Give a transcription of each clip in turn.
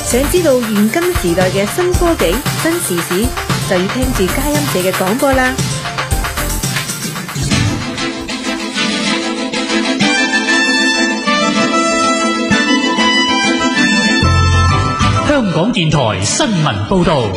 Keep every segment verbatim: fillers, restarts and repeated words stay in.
想知道現今時代嘅新科技、新時事，就要聽住佳音社嘅廣播啦。 香港電台新聞報道。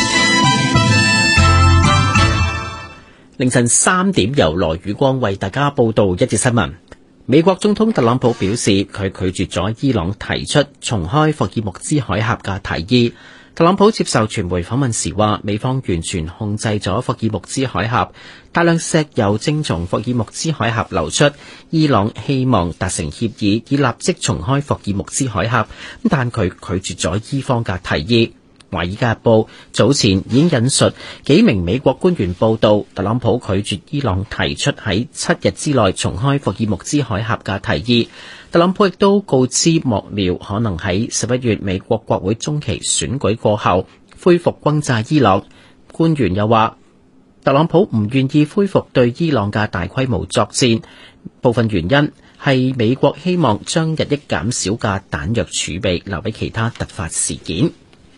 凌晨三點，由羅宇光為大家報道一節新聞。美國總統特朗普表示，佢拒絕咗伊朗提出重開霍爾木茲海峽嘅提議。特朗普接受傳媒訪問時話，美方完全控制咗霍爾木茲海峽，大量石油正從霍爾木茲海峽流出。伊朗希望達成協議，以立即重開霍爾木茲海峽，但佢拒絕咗伊方嘅提議。《華爾街日報》早前已經引述幾名美國官員報道，特朗普拒絕伊朗提出喺七日之內重開霍爾木茲海峽嘅提議。特朗普亦都告知幕僚，可能喺十一月美國國會中期選舉過後恢復轟炸伊朗。官員又話，特朗普唔願意恢復對伊朗嘅大規模作戰，部分原因係美國希望將日益減少嘅彈藥儲備留俾其他突發事件。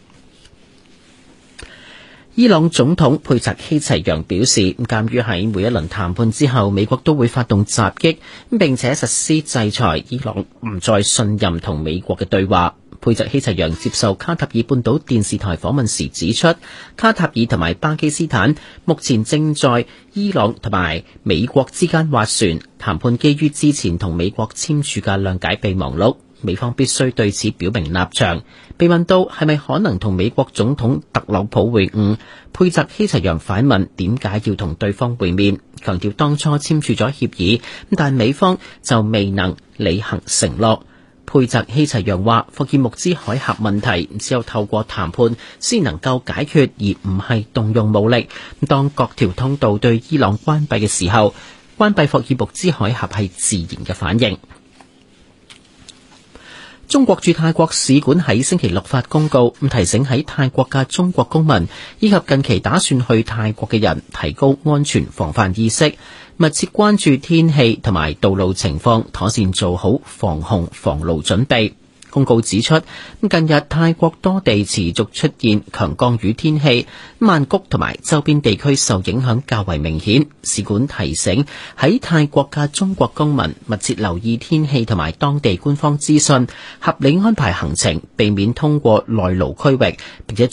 伊朗總統佩澤希齊揚表示，鑑於喺每一輪談判之後，美國都會發動襲擊，並且實施制裁，伊朗唔再信任同美國嘅對話。佩澤希齊揚接受卡塔爾半島電視台訪問時指出，卡塔爾同埋巴基斯坦目前正在伊朗同埋美國之間斡旋談判，基於之前同美國簽署嘅諒解備忘錄。美方必須對此表明立場。被問到係咪可能同美國總統特朗普會晤，佩澤希齊揚反問點解要同對方會面，強調當初簽署咗協議，但美方就未能履行承諾。佩澤希齊揚話，霍爾木茲海峽問題只有透過談判先能夠解決，而唔係動用武力。當各條通道對伊朗關閉嘅時候，關閉霍爾木茲海峽係自然嘅反應。中國駐泰國使館喺星期六發公告，提醒喺泰國嘅中國公民以及近期打算去泰國嘅人提高安全防範意識，密切關注天氣同埋道路情況，妥善做好防洪防澇準備。公告指出，近日泰國多地持續出現強降雨天氣，曼谷同埋周邊地區受影響較為明顯。使館提醒喺泰國嘅中國公民密切留意天氣同埋當地官方資訊，合理安排行程，避免通過內陸區域，並且